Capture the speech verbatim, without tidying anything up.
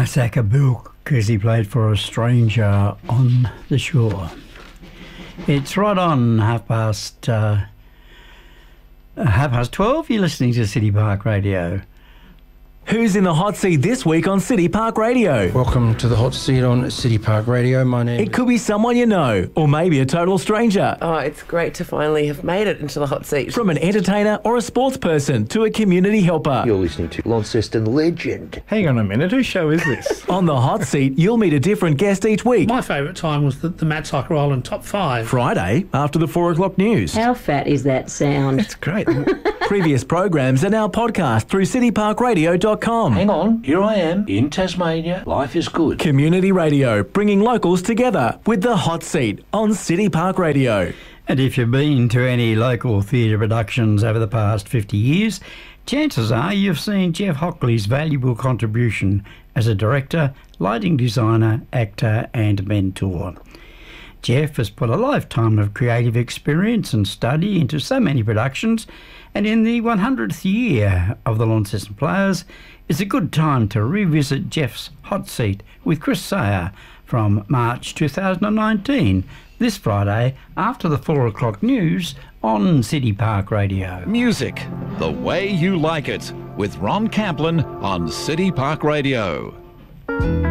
Saka Bilk as he played for a stranger on the shore. It's right on half past uh, half past twelve. You're listening to City Park Radio. Who's in the hot seat this week on City Park Radio? Welcome to the hot seat on City Park Radio. My name It is... could be someone you know, or maybe a total stranger. Oh, it's great to finally have made it into the hot seat. From an entertainer or a sports person to a community helper. You're listening to Launceston legend. Hang on a minute, whose show is this? On the hot seat, you'll meet a different guest each week. My favourite time was the, the Matt Cycle Island Top five. Friday, after the four o'clock news. How fat is that sound? It's great. Previous programs are now podcast through city park radio dot com. Hang on, here I am in Tasmania. Life is good. Community radio, bringing locals together with the hot seat on City Park Radio. And if you've been to any local theatre productions over the past fifty years, chances are you've seen Jeff Hockley's valuable contribution as a director, lighting designer, actor and mentor. Jeff has put a lifetime of creative experience and study into so many productions, and in the one hundredth year of the Launceston Players, it's a good time to revisit Jeff's hot seat with Chris Sayer from March two thousand nineteen, this Friday after the four o'clock news on City Park Radio. Music, the way you like it, with Ron Camplin on City Park Radio.